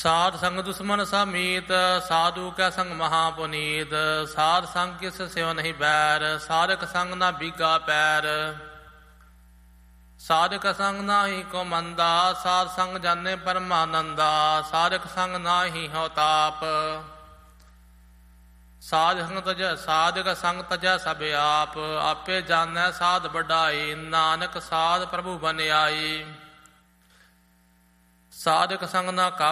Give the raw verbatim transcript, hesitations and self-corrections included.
ਸਾਧ ਸੰਗ ਦੁਸ਼ਮਨ ਸਾ ਮੀਤ, ਸਾਧੂ ਕੈ ਸੰਗ ਮਹਾ ਪੁਨੀਤ। ਸਾਧ ਸੰਗ ਕਿਸ ਸਿਉ ਨਹੀਂ ਬੈਰ, ਸਾਧਕ ਸੰਗ ਨਾ ਬੀਗਾ ਪੈਰ। ਸਾਧਕ ਸੰਗ ਨਾਹੀ ਕੋ ਮੰਦਾ, ਸਾਧ ਸੰਗ ਜਾਣੇ ਪਰਮਾਨੰਦਾ। ਸਾਧਕ ਸੰਗ ਨਾਹੀ ਹੋ ਤਾਪ, ਸਾਧ ਸੰਗ ਤਜ ਸਾਧਕ ਸੰਗ ਤਜੈ ਸਭ ਆਪ। ਆਪੇ ਜਾਣੈ ਸਾਧ ਵਡਾਈ, ਨਾਨਕ ਸਾਧ ਪ੍ਰਭੂ ਬਨਿਆਈ। ਸਾਧਕ ਸੰਗ ਨਾ